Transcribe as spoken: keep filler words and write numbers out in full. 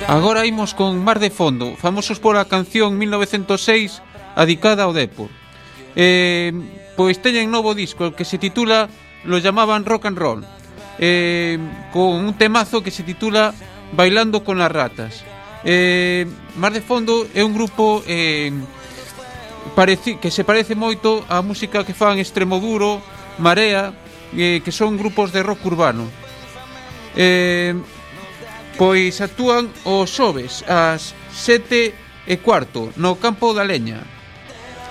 Agora imos con Mar de Fondo, famosos pola canción mil novecentos seis adicada ao Depor. Eh, pois teñen novo disco que se titula, lo llamaban rock and roll, eh, con un temazo que se titula Bailando con las ratas. eh, Mar de Fondo é un grupo eh, pareci, que se parece moito á música que fan Extremoduro, Marea, eh, que son grupos de rock urbano. eh, Pois actúan os xoves ás sete e cuarto no Campo da Leña.